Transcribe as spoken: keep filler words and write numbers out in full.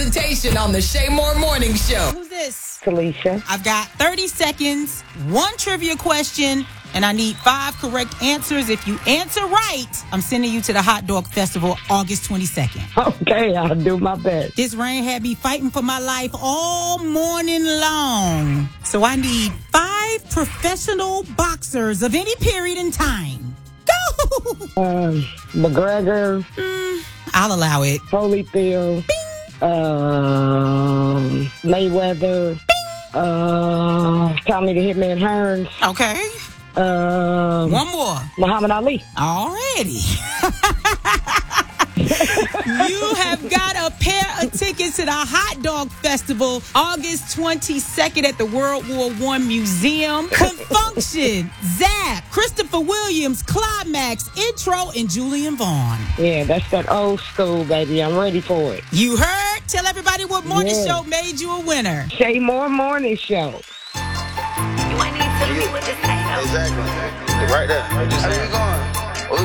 presentation on the Shay Moore Morning Show. Who's this? Felicia. I've got thirty seconds, one trivia question, and I need five correct answers. If you answer right, I'm sending you to the Hot Dog Festival August twenty-second. Okay, I'll do my best. This rain had me fighting for my life all morning long. So I need five professional boxers of any period in time. Go! Um, McGregor. Mm, I'll allow it. Holyfield. Um, Mayweather. Bing. Uh, Tommy the Hitman Hearns. Okay. Um, One more. Muhammad Ali. Already. You have got a pair of tickets to the Hot Dog Festival August twenty-second at the World War One Museum. Confunction, Zap, Christopher Williams, Climax, Intro, and Julian Vaughn. Yeah, that's that old school, baby. I'm ready for it. You heard? Tell everybody what morning Yeah. show made you a winner. Shay Moore Morning Show. You ain't need to me with this ain't no. Exactly. Right there. Just How we going?